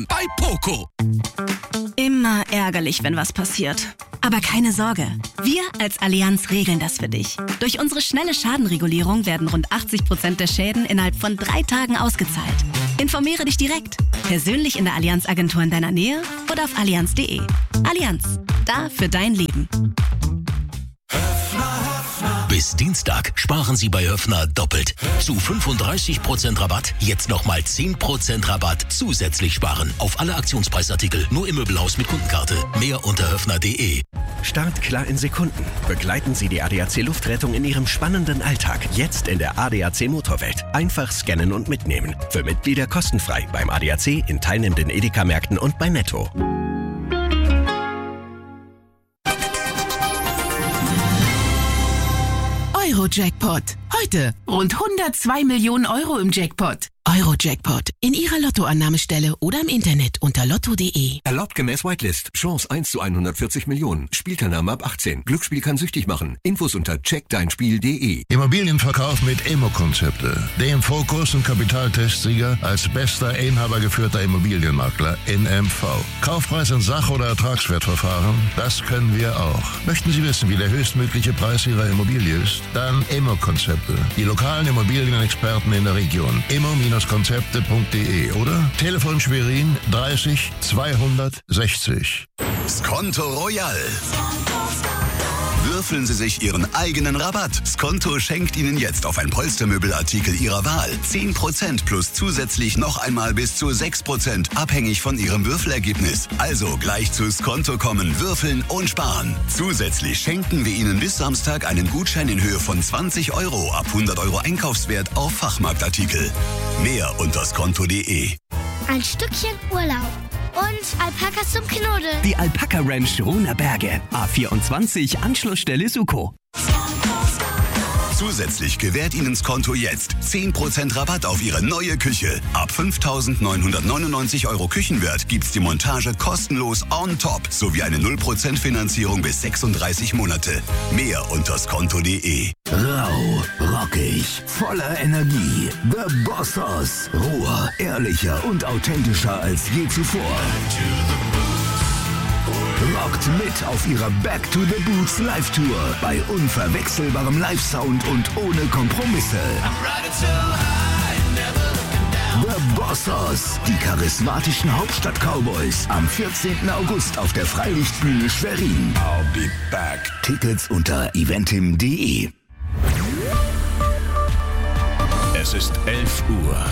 bei Poco. Immer ärgerlich, wenn was passiert. Aber keine Sorge, wir als Allianz regeln das für dich. Durch unsere schnelle Schadenregulierung werden rund 80% der Schäden innerhalb von 3 Tagen ausgezahlt. Informiere dich direkt, persönlich in der Allianz-Agentur in deiner Nähe oder auf allianz.de. Allianz, da für dein Leben. Bis Dienstag sparen Sie bei Höffner doppelt. Zu 35% Rabatt, jetzt nochmal 10% Rabatt zusätzlich sparen. Auf alle Aktionspreisartikel, nur im Möbelhaus mit Kundenkarte. Mehr unter höffner.de. Startklar in Sekunden. Begleiten Sie die ADAC Luftrettung in Ihrem spannenden Alltag. Jetzt in der ADAC Motorwelt. Einfach scannen und mitnehmen. Für Mitglieder kostenfrei beim ADAC, in teilnehmenden Edeka-Märkten und bei Netto. Euro-Jackpot. Heute rund 102 Millionen Euro im Jackpot. Euro-Jackpot. In Ihrer Lottoannahmestelle oder im Internet unter lotto.de. Erlaubt gemäß Whitelist. Chance 1 zu 140 Millionen. Spielteilnahme ab 18. Glücksspiel kann süchtig machen. Infos unter checkdeinspiel.de. Immobilienverkauf mit Immo-Konzepte. Dem Fokus- und Kapitaltestsieger als bester inhabergeführter Immobilienmakler in MV. Kaufpreis in Sach- oder Ertragswertverfahren, das können wir auch. Möchten Sie wissen, wie der höchstmögliche Preis Ihrer Immobilie ist? Dann Immo-Konzepte. Die lokalen Immobilienexperten in der Region. Immo-konzepte.de oder Telefon Schwerin 30 260. Skonto Royal. Würfeln Sie sich Ihren eigenen Rabatt. Skonto schenkt Ihnen jetzt auf ein Polstermöbelartikel Ihrer Wahl 10% plus zusätzlich noch einmal bis zu 6%, abhängig von Ihrem Würfelergebnis. Also gleich zu Skonto kommen, würfeln und sparen. Zusätzlich schenken wir Ihnen bis Samstag einen Gutschein in Höhe von 20 Euro ab 100 Euro Einkaufswert auf Fachmarktartikel. Mehr unter skonto.de. Ein Stückchen Urlaub. Und Alpakas zum Knuddeln. Die Alpaka Ranch Ruhner A24 Anschlussstelle Suko. Zusätzlich gewährt Ihnen Skonto jetzt 10% Rabatt auf Ihre neue Küche. Ab 5.999 Euro Küchenwert gibt's die Montage kostenlos on top sowie eine 0% Finanzierung bis 36 Monate. Mehr unter skonto.de. Rau, rockig, voller Energie. The Bossos. Roher, ehrlicher und authentischer als je zuvor. Rockt mit auf ihrer Back to the Boots Live-Tour bei unverwechselbarem Live-Sound und ohne Kompromisse. The Bossos, die charismatischen Hauptstadt-Cowboys, am 14. August auf der Freilichtbühne Schwerin. I'll be back. Tickets unter eventim.de. Es ist 11 Uhr.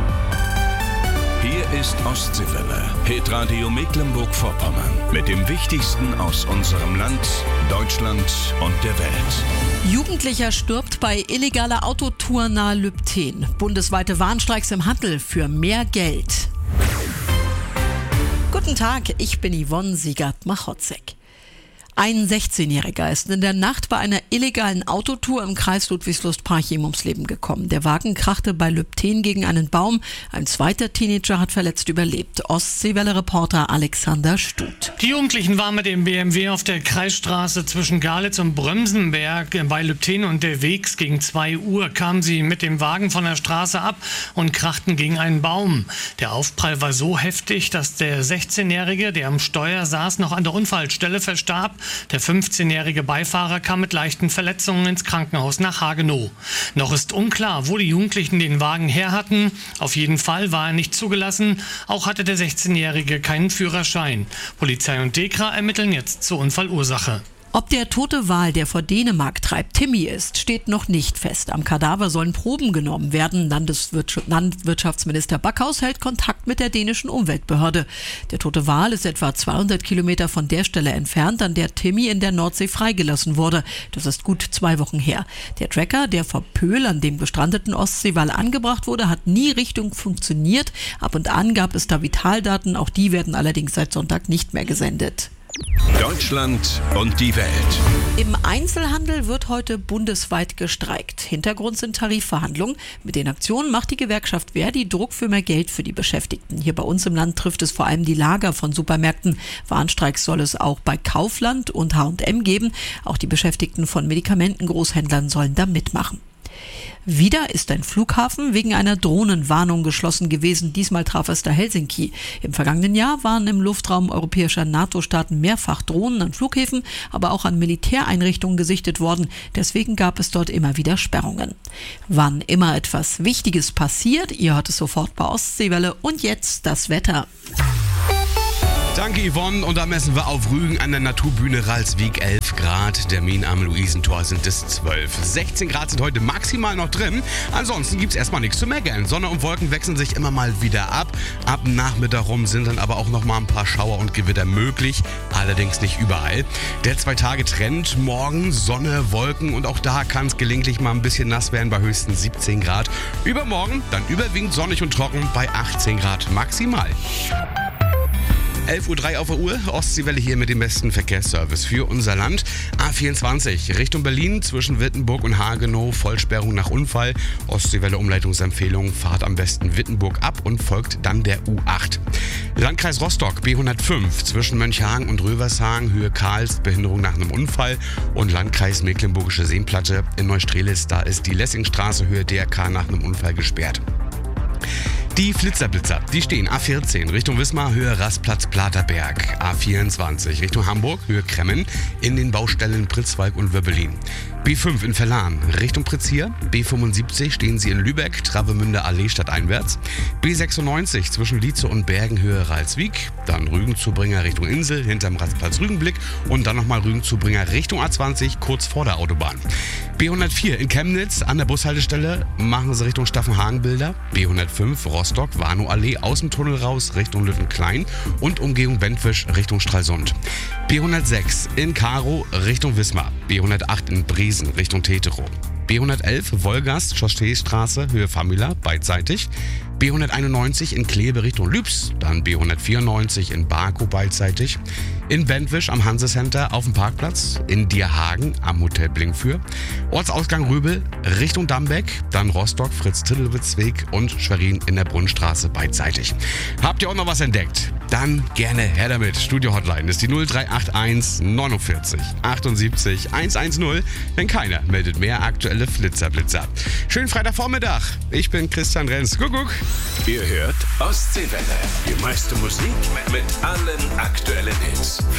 Hier ist Ostseewelle, Hitradio Mecklenburg-Vorpommern, mit dem Wichtigsten aus unserem Land, Deutschland und der Welt. Jugendlicher stirbt bei illegaler Autotour nahe Lübten. Bundesweite Warnstreiks im Handel für mehr Geld. Guten Tag, ich bin Yvonne Siegert-Machotzek. Ein 16-Jähriger ist in der Nacht bei einer illegalen Autotour im Kreis Ludwigslust-Parchim ums Leben gekommen. Der Wagen krachte bei Lübten gegen einen Baum. Ein zweiter Teenager hat verletzt überlebt. Ostseewelle-Reporter Alexander Stut. Die Jugendlichen waren mit dem BMW auf der Kreisstraße zwischen Galitz und Brömsenberg bei Lübten unterwegs. Gegen 2 Uhr kamen sie mit dem Wagen von der Straße ab und krachten gegen einen Baum. Der Aufprall war so heftig, dass der 16-Jährige, der am Steuer saß, noch an der Unfallstelle verstarb. Der 15-jährige Beifahrer kam mit leichten Verletzungen ins Krankenhaus nach Hagenow. Noch ist unklar, wo die Jugendlichen den Wagen her hatten. Auf jeden Fall war er nicht zugelassen. Auch hatte der 16-jährige keinen Führerschein. Polizei und Dekra ermitteln jetzt zur Unfallursache. Ob der tote Wal, der vor Dänemark treibt, Timmy ist, steht noch nicht fest. Am Kadaver sollen Proben genommen werden. Landwirtschaftsminister Backhaus hält Kontakt mit der dänischen Umweltbehörde. Der tote Wal ist etwa 200 Kilometer von der Stelle entfernt, an der Timmy in der Nordsee freigelassen wurde. Das ist gut 2 Wochen her. Der Tracker, der vor Pöhl an dem gestrandeten Ostseewal angebracht wurde, hat nie Richtung funktioniert. Ab und an gab es da Vitaldaten, auch die werden allerdings seit Sonntag nicht mehr gesendet. Deutschland und die Welt. Im Einzelhandel wird heute bundesweit gestreikt. Hintergrund sind Tarifverhandlungen. Mit den Aktionen macht die Gewerkschaft Verdi Druck für mehr Geld für die Beschäftigten. Hier bei uns im Land trifft es vor allem die Lager von Supermärkten. Warnstreiks soll es auch bei Kaufland und H&M geben. Auch die Beschäftigten von Medikamentengroßhändlern sollen da mitmachen. Wieder ist ein Flughafen wegen einer Drohnenwarnung geschlossen gewesen. Diesmal traf es da Helsinki. Im vergangenen Jahr waren im Luftraum europäischer NATO-Staaten mehrfach Drohnen an Flughäfen, aber auch an Militäreinrichtungen gesichtet worden. Deswegen gab es dort immer wieder Sperrungen. Wann immer etwas Wichtiges passiert, ihr hört es sofort bei Ostseewelle. Und jetzt das Wetter. Danke Yvonne, und da messen wir auf Rügen an der Naturbühne Ralswiek 11 Grad. Der Min am Luisentor sind es 12. 16 Grad sind heute maximal noch drin. Ansonsten gibt's erstmal nichts zu meckern. Sonne und Wolken wechseln sich immer mal wieder ab. Ab Nachmittag rum sind dann aber auch noch mal ein paar Schauer und Gewitter möglich. Allerdings nicht überall. Der 2-Tage-Trend, morgen Sonne, Wolken und auch da kann es gelegentlich mal ein bisschen nass werden bei höchstens 17 Grad. Übermorgen dann überwiegend sonnig und trocken bei 18 Grad maximal. 11:03 Uhr auf der Uhr, Ostseewelle hier mit dem besten Verkehrsservice für unser Land. A24 Richtung Berlin zwischen Wittenburg und Hagenow, Vollsperrung nach Unfall. Ostseewelle Umleitungsempfehlung, fahrt am besten Wittenburg ab und folgt dann der U8. Landkreis Rostock, B105 zwischen Mönchhagen und Rövershagen, Höhe Karls, Behinderung nach einem Unfall. Und Landkreis Mecklenburgische Seenplatte in Neustrelitz, da ist die Lessingstraße, Höhe DRK nach einem Unfall gesperrt. Die Flitzerblitzer, die stehen A14 Richtung Wismar, Höhe Rastplatz Platerberg. A24 Richtung Hamburg, Höhe Kremmen, in den Baustellen Pritzwalk und Wöbbelin. B5 in Verlan Richtung Pritzhier. B75 stehen sie in Lübeck, Travemünde Allee stadteinwärts. B96 zwischen Lietze und Bergen, Höhe Ralswiek. Dann Rügenzubringer Richtung Insel, hinterm Rastplatz Rügenblick. Und dann nochmal Rügenzubringer Richtung A20, kurz vor der Autobahn. B104 in Chemnitz an der Bushaltestelle, machen sie Richtung Staffenhagen-Bilder. B105 Rostock, Warnow-Allee, aus dem Tunnel raus Richtung Lüttenklein und Umgehung Bentwisch Richtung Stralsund. B106 in Karow Richtung Wismar. B108 in Briesen Richtung Teterow. B111 Wolgast, Chaussee-Straße, Höhe Famila, beidseitig. B191 in Kleve Richtung Lübs, dann B194 in Barkow beidseitig. In Bentwisch am Hansecenter auf dem Parkplatz, in Dierhagen am Hotel Blinkfür. Ortsausgang Röbel Richtung Dambeck, dann Rostock, Fritz-Tittelwitz-Weg und Schwerin in der Brunnenstraße beidseitig. Habt ihr auch noch was entdeckt? Dann gerne her damit. Studio-Hotline ist die 0381 49 78 110, denn keiner meldet mehr aktuelle Flitzerblitzer. Schönen Freitagvormittag. Ich bin Christian Renz. Kuckuck. Ihr hört Ostseewelle. Die meiste Musik mit allen aktuellen Hits.